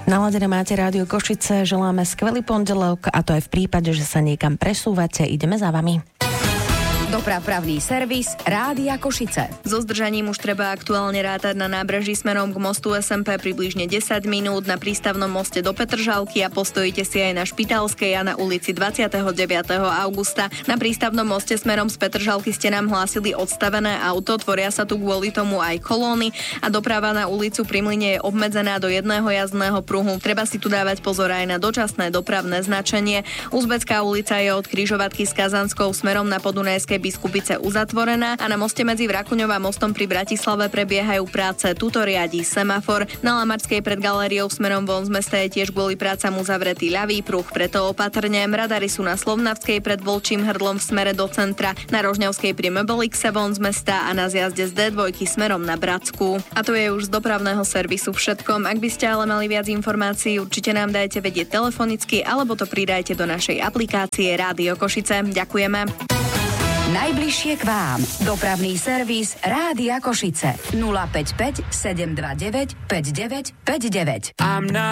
Naladené máte Rádio Košice, želáme skvelý pondelok a to aj v prípade, že sa niekam presúvate, ideme za vami. Dopravný servis Rádia Košice. So zdržaním už treba aktuálne rátať na nábreží smerom k mostu SMP približne 10 minút, na prístavnom moste do Petržalky a postojíte si aj na Špitalskej a na ulici 29. augusta. Na prístavnom moste smerom z Petržalky ste nám hlásili odstavené auto, tvoria sa tu kvôli tomu aj kolóny a doprava na ulicu Pri Mlyne je obmedzená do jedného jazdného pruhu. Treba si tu dávať pozor aj na dočasné dopravné značenie. Uzbecká ulica je od križovatky s Kazanskou smerom na Podunajskej Biskupice uzatvorená a na moste medzi Vrakuňou a mostom pri Bratislave prebiehajú práce. Tuto riadi semafor. Na Lamarskej pred galériou smerom von z mesta je tiež kvôli prácam uzavretý ľavý pruh, preto opatrne. Radary sú na Slovnavskej pred Volčím hrdlom v smere do centra, na Rožňavskej pri Möbelixe von z mesta a na zjazde z D2 smerom na Bratskú. A to je už z dopravného servisu všetkom. Ak by ste ale mali viac informácií, určite nám dajte vedieť telefonicky alebo to pridajte do našej aplikácie Rádio Košice. Ďakujeme. Najbližšie k vám. Dopravný servis Rádia Košice. 055 729 5959.